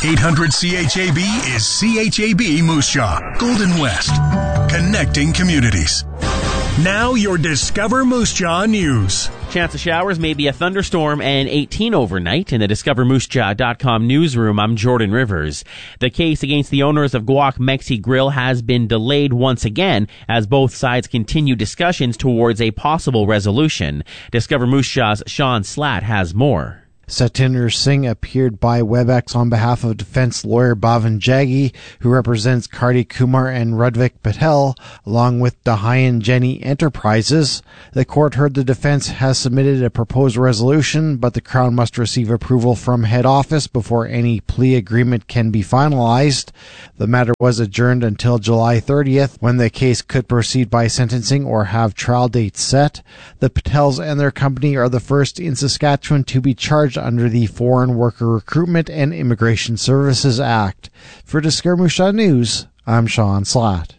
800 CHAB is CHAB Moose Jaw, Golden West, connecting communities. Now your Discover Moose Jaw news. Chance of showers, maybe a thunderstorm, and 18 overnight. In the DiscoverMooseJaw.com newsroom, I'm Jordan Rivers. The case against the owners of Guac Mexi Grill has been delayed once again as both sides continue discussions towards a possible resolution. Discover Moose Jaw's Sean Slatt has more. Satinder Singh appeared by WebEx on behalf of defense lawyer Bhavan Jaggi, who represents Karti Kumar and Rudvik Patel, along with Dahayan Jenny Enterprises. The court heard the defense has submitted a proposed resolution, but the Crown must receive approval from head office before any plea agreement can be finalized. The matter was adjourned until July 30th, when the case could proceed by sentencing or have trial dates set. The Patels and their company are the first in Saskatchewan to be charged under the Foreign Worker Recruitment and Immigration Services Act. For Discover Moose Jaw News, I'm Sean Slatt.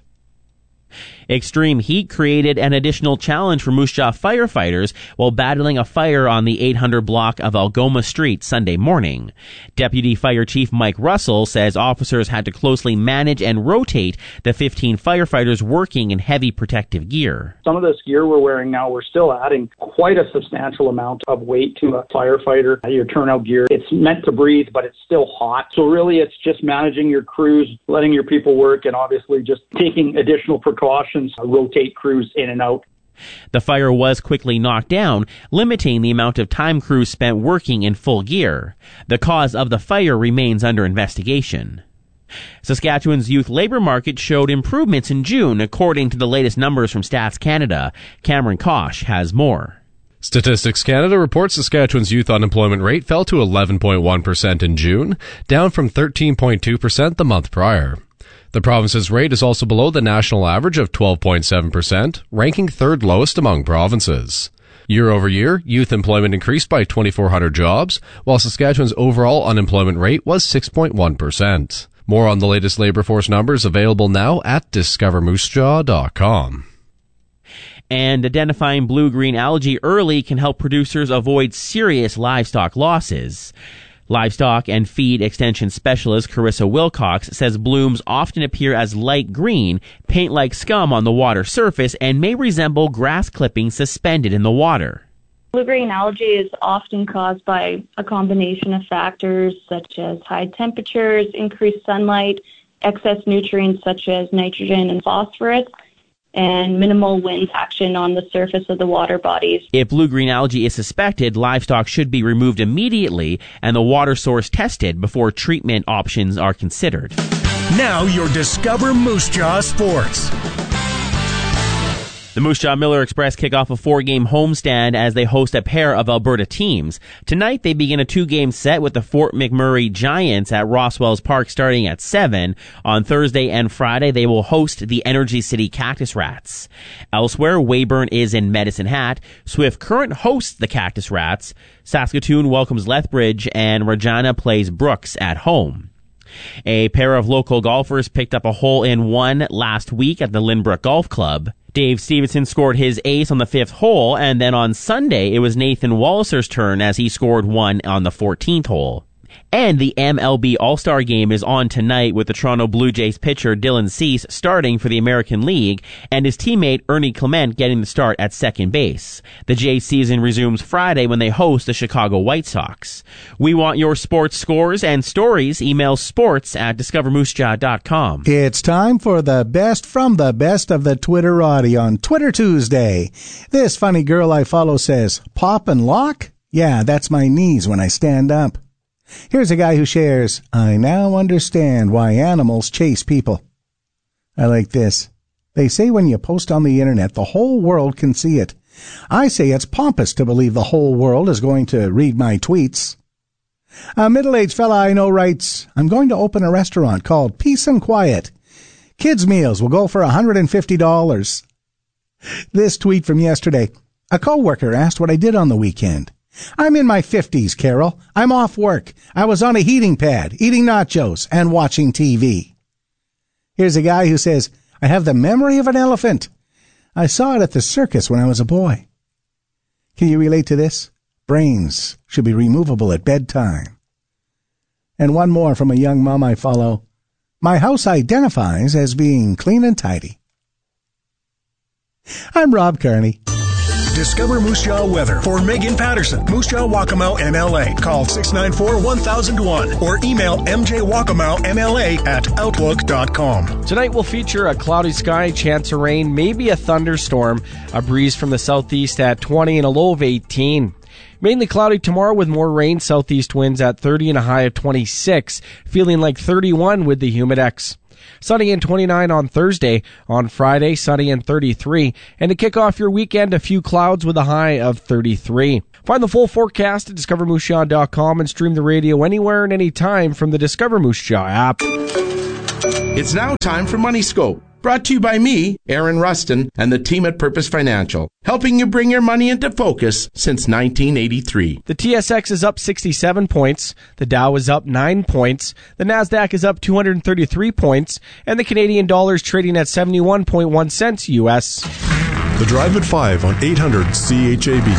Extreme heat created an additional challenge for Moose Jaw firefighters while battling a fire on the 800 block of Algoma Street Sunday morning. Deputy Fire Chief Mike Russell says officers had to closely manage and rotate the 15 firefighters working in heavy protective gear. Some of this gear we're wearing now, we're still adding quite a substantial amount of weight to a firefighter. Your turnout gear, it's meant to breathe, but it's still hot. So really it's just managing your crews, letting your people work, and obviously just taking additional precautions, rotate crews in and out. The fire was quickly knocked down, limiting the amount of time crews spent working in full gear. The cause of the fire remains under investigation. Saskatchewan's youth labor market showed improvements in June, according to the latest numbers from Stats Canada. Cameron Kosh has more. Statistics Canada reports Saskatchewan's youth unemployment rate fell to 11.1% in June, down from 13.2% the month prior. The province's rate is also below the national average of 12.7%, ranking third lowest among provinces. Year over year, youth employment increased by 2,400 jobs, while Saskatchewan's overall unemployment rate was 6.1%. More on the latest labor force numbers available now at DiscoverMooseJaw.com. And identifying blue-green algae early can help producers avoid serious livestock losses. Livestock and feed extension specialist Carissa Wilcox says blooms often appear as light green, paint like scum on the water surface, and may resemble grass clippings suspended in the water. Blue-green algae is often caused by a combination of factors such as high temperatures, increased sunlight, excess nutrients such as nitrogen and phosphorus, and minimal wind action on the surface of the water bodies. If blue-green algae is suspected, livestock should be removed immediately and the water source tested before treatment options are considered. Now your Discover Moose Jaw Sports. The Moose Jaw Miller Express kick off a 4-game homestand as they host a pair of Alberta teams. Tonight, they begin a 2-game set with the Fort McMurray Giants at Roswells Park starting at 7. On Thursday and Friday, they will host the Energy City Cactus Rats. Elsewhere, Weyburn is in Medicine Hat. Swift Current hosts the Cactus Rats. Saskatoon welcomes Lethbridge, and Regina plays Brooks at home. A pair of local golfers picked up a hole-in-one last week at the Lynbrook Golf Club. Dave Stevenson scored his ace on the 5th hole, and then on Sunday, it was Nathan Walliser's turn as he scored one on the 14th hole. And the MLB All-Star Game is on tonight with the Toronto Blue Jays pitcher Dylan Cease starting for the American League and his teammate Ernie Clement getting the start at second base. The Jays season resumes Friday when they host the Chicago White Sox. We want your sports scores and stories. Email sports@discovermoosejaw.com. It's time for the best from the best of the Twitterati on Twitter Tuesday. This funny girl I follow says, "Pop and lock? Yeah, that's my knees when I stand up." Here's a guy who shares, "I now understand why animals chase people." I like this. They say when you post on the internet, the whole world can see it. I say it's pompous to believe the whole world is going to read my tweets. A middle-aged fella I know writes, "I'm going to open a restaurant called Peace and Quiet. Kids' meals will go for $150. This tweet from yesterday. A coworker asked what I did on the weekend. "I'm in my 50s, Carol. I'm off work. I was on a heating pad, eating nachos and watching TV." Here's a guy who says, "I have the memory of an elephant. I saw it at the circus when I was a boy." Can you relate to this? Brains should be removable at bedtime. And one more from a young mom I follow. My house identifies as being clean and tidy. I'm Rob Kearney. Discover Moose Jaw weather for Megan Patterson. Moose Jaw Waccamaw MLA. Call 694-1001 or email mjwacamaumla@outlook.com. Tonight will feature a cloudy sky, chance of rain, maybe a thunderstorm, a breeze from the southeast at 20 and a low of 18. Mainly cloudy tomorrow with more rain, southeast winds at 30 and a high of 26, feeling like 31 with the humidex. Sunny and 29 on Thursday. On Friday, sunny and 33. And to kick off your weekend, a few clouds with a high of 33. Find the full forecast at discovermoosejaw.com and stream the radio anywhere and anytime from the Discover Moose Jaw app. It's now time for Money Scope. Brought to you by me, Aaron Rustin, and the team at Purpose Financial, helping you bring your money into focus since 1983. The TSX is up 67 points, the Dow is up 9 points, the NASDAQ is up 233 points, and the Canadian dollar is trading at 71.1 cents U.S. The Drive at 5 on 800 CHAB.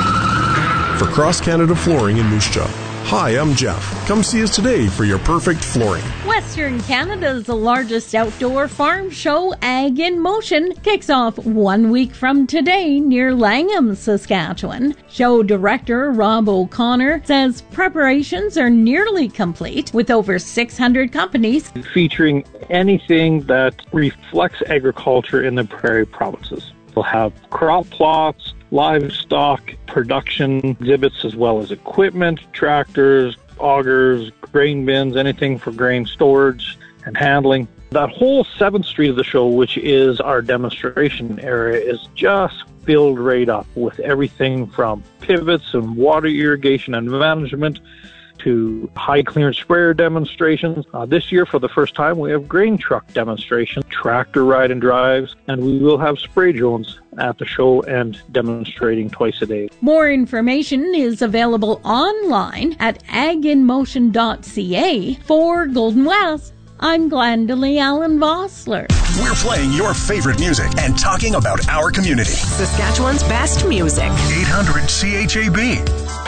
For Cross Canada Flooring in Moose Jaw. Hi, I'm Jeff. Come see us today for your perfect flooring. Western Canada's largest outdoor farm show, Ag in Motion, kicks off 1 week from today near Langham, Saskatchewan. Show director Rob O'Connor says preparations are nearly complete with over 600 companies. Featuring anything that reflects agriculture in the prairie provinces. We'll have crop plots, livestock production exhibits, as well as equipment, tractors, augers, grain bins, anything for grain storage and handling. That whole 7th Street of the show, which is our demonstration area, is just filled right up with everything from pivots and water irrigation and management to high clearance sprayer demonstrations. This year, for the first time, we have grain truck demonstrations, tractor ride and drives, and we will have spray drones at the show and demonstrating twice a day. More information is available online at aginmotion.ca. For Golden West, I'm Glendalee Allen Vossler. We're playing your favorite music and talking about our community. Saskatchewan's best music. 800 CHAB.